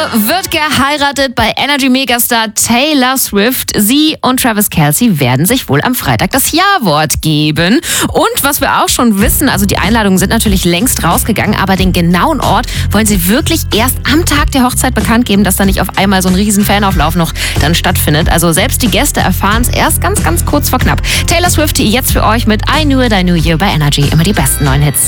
wird geheiratet bei Energy Megastar Taylor Swift. Sie und Travis Kelce werden sich wohl am Freitag das Ja-Wort geben. Und was wir auch schon wissen, also die Einladungen sind natürlich längst rausgegangen, aber den genauen Ort wollen sie wirklich erst am Tag der Hochzeit bekannt geben, dass da nicht auf einmal so ein riesen Fanauflauf noch dann stattfindet. Also selbst die Gäste erfahren es erst ganz kurz vor knapp. Taylor Swift jetzt für euch mit I Knew It, I Knew You bei Energy. Immer die besten neuen Hits.